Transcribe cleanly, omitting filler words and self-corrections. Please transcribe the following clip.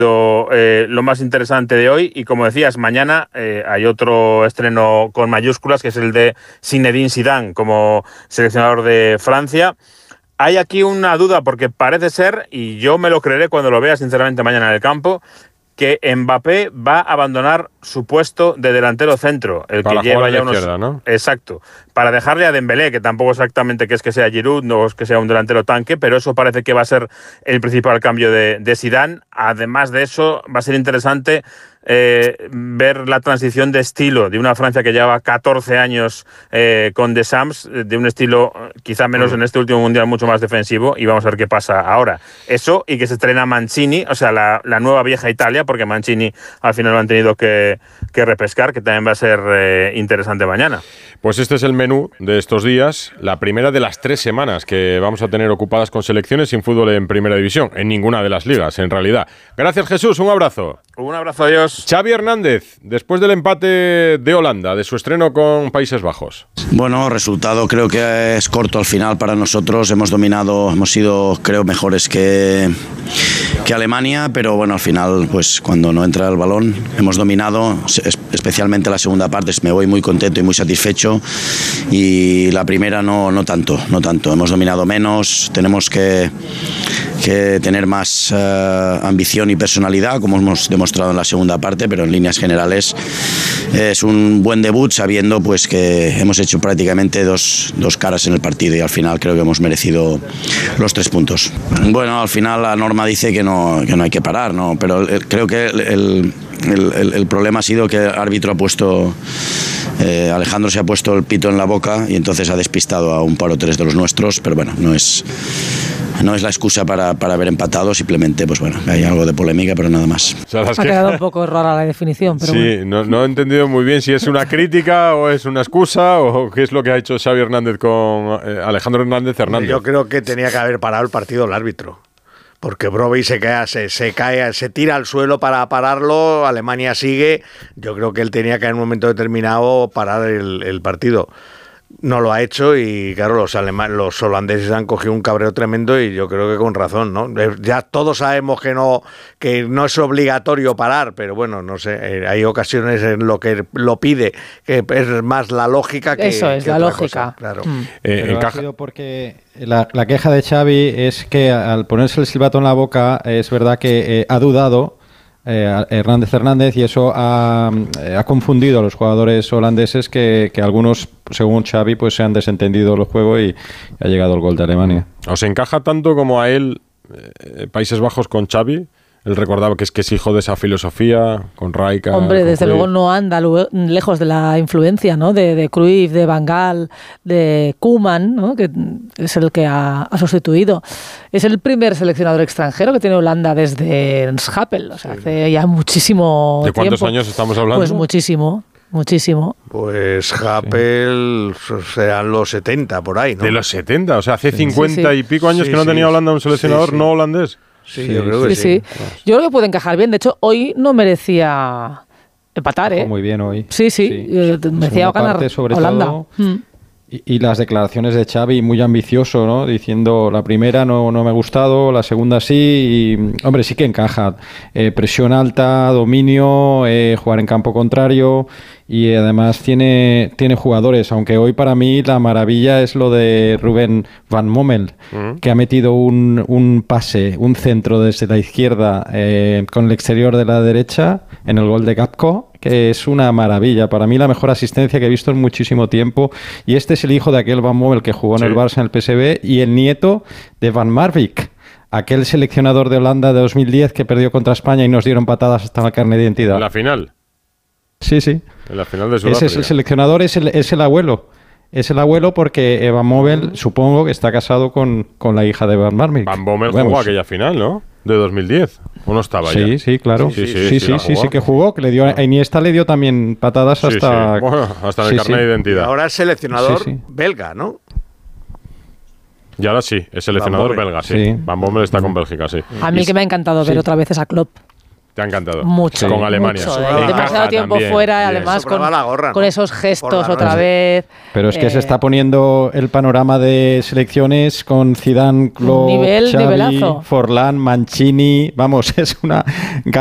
lo más interesante de hoy. Y como decías, mañana hay otro estreno con mayúsculas, que es el de Zinedine Zidane como seleccionador de Francia. Hay aquí una duda, porque parece ser, y yo me lo creeré cuando lo vea sinceramente mañana en el campo, que Mbappé va a abandonar su puesto de delantero centro, el para que lleva ya unos... izquierda, ¿no? Exacto, para dejarle a Dembélé, que tampoco exactamente que es que sea Giroud, no es que sea un delantero tanque, pero eso parece que va a ser el principal cambio de Zidane. Además de eso, va a ser interesante ver la transición de estilo de una Francia que lleva 14 años con Deschamps, de un estilo quizá menos en este último mundial, mucho más defensivo, y vamos a ver qué pasa ahora. Eso, y que se estrena Mancini, o sea, la nueva vieja Italia, porque Mancini al final lo han tenido que repescar, que también va a ser interesante mañana. Pues este es el menú de estos días, la primera de las 3 semanas que vamos a tener ocupadas con selecciones sin fútbol en primera división, en ninguna de las ligas, en realidad. Gracias, Jesús, un abrazo. Un abrazo, adiós. Xavi Hernández, después del empate de Holanda, de su estreno con Países Bajos. Bueno, resultado creo que es corto al final para nosotros. Hemos dominado, hemos sido, creo, mejores que Alemania, pero bueno, al final, pues cuando no entra el balón, hemos dominado, especialmente la segunda parte. Me voy muy contento y muy satisfecho, y la primera no tanto. Hemos dominado menos, tenemos que tener más ambición y personalidad, como hemos demostrado en la segunda parte, pero en líneas generales es un buen debut, sabiendo pues que hemos hecho prácticamente dos caras en el partido, y al final creo que hemos merecido los 3 puntos. Bueno, al final la norma dice que no hay que parar, ¿no? Pero creo que el problema ha sido que el árbitro ha puesto, Alejandro se ha puesto el pito en la boca, y entonces ha despistado a un par o 3 de los nuestros, pero bueno, no es la excusa para haber empatado, simplemente pues bueno, hay algo de polémica, pero nada más. O sea, ha quedado un poco rara la definición, pero sí, bueno. No he entendido muy bien si es una crítica o es una excusa, o qué es lo que ha hecho Xavi Hernández con Alejandro Hernández. Yo creo que tenía que haber parado el partido el árbitro, porque Brobbey se cae, se tira al suelo para pararlo, Alemania sigue. Yo creo que él tenía que en un momento determinado parar el partido. No lo ha hecho, y claro, los holandeses han cogido un cabreo tremendo, y yo creo que con razón, ¿no? Ya todos sabemos que no es obligatorio parar, pero bueno, no sé, hay ocasiones en lo que lo pide, que es más la lógica que eso es, que la otra lógica. Cosa, claro. Pero ha sido porque la queja de Xavi es que al ponerse el silbato en la boca, es verdad que ha dudado Hernández, y eso ha confundido a los jugadores holandeses, que algunos, según Xavi, pues se han desentendido del juego, y ha llegado el gol de Alemania. ¿Os encaja tanto como a él Países Bajos con Xavi? Él recordaba que es hijo de esa filosofía, con Rijkaard. Hombre, desde luego no anda lejos de la influencia, ¿no? de Cruyff, de Van Gaal, de Koeman, ¿no? Que es el que ha sustituido. Es el primer seleccionador extranjero que tiene Holanda desde Schappel, o sea, hace ya muchísimo tiempo. ¿De cuántos años estamos hablando? Pues muchísimo. Pues Happel serán los 70 por ahí, ¿no? De los 70, o sea, hace 50 y pico años que no tenía Holanda un seleccionador no holandés. Sí, yo creo que sí. Yo creo que puede encajar bien. De hecho, hoy no merecía empatar, ¿eh? Muy bien hoy. Sí. Merecía ganar Holanda. Todo, y las declaraciones de Xavi, muy ambicioso, ¿no? Diciendo, la primera no me ha gustado, la segunda sí, y hombre, sí que encaja. Presión alta, dominio, jugar en campo contrario, y además tiene jugadores, aunque hoy para mí la maravilla es lo de Ruben Van Bommel, que ha metido un pase, un centro desde la izquierda con el exterior de la derecha en el gol de Gakpo, que es una maravilla. Para mí la mejor asistencia que he visto en muchísimo tiempo, y este es el hijo de aquel Van Bommel que jugó en el Barça, en el PSV, y el nieto de Van Marwijk, aquel seleccionador de Holanda de 2010 que perdió contra España y nos dieron patadas hasta la carne de identidad. ¿En la final? Sí. En la final de Sudáfrica. Ese es el seleccionador, es el abuelo. Es el abuelo, porque Van Bommel, supongo que está casado con la hija de Van Marwijk. Van Bommel jugó aquella final, ¿no? De 2010. ¿O no estaba ya? Sí, claro. Sí que jugó, que le dio a Iniesta, le dio también patadas hasta... Bueno, hasta en el carnet de identidad. Y ahora es seleccionador belga, ¿no? Y ahora sí, es seleccionador belga, sí. Van Bommel está con Bélgica, sí. A mí que me ha encantado ver otra vez esa Klopp. Te ha encantado. Mucho. Con Alemania. Mucho, Encaja demasiado tiempo también, fuera, bien. además Sobraba la gorra, con ¿no? esos gestos Por la otra noche. vez. Pero es que se está poniendo el panorama de selecciones con Zidane, Klopp, Nivelazo. Xavi, Forlán, Mancini. Vamos, es una